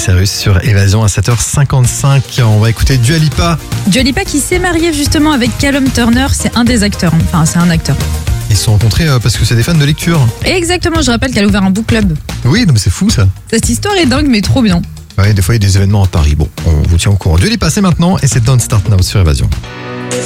Cyrus sur Évasion à 7h55. On va écouter Dua Lipa. Dua Lipa qui s'est mariée justement avec Callum Turner, c'est un des acteurs, enfin c'est un acteur. Ils se sont rencontrés parce que c'est des fans de lecture. Exactement, je rappelle qu'elle a ouvert un book club. Oui, non, mais c'est fou ça. Cette histoire est dingue mais trop bien. Ouais, des fois il y a des événements à Paris. Bon, on vous tient au courant. Dua Lipa, c'est maintenant et c'est Don't Start Now sur Évasion.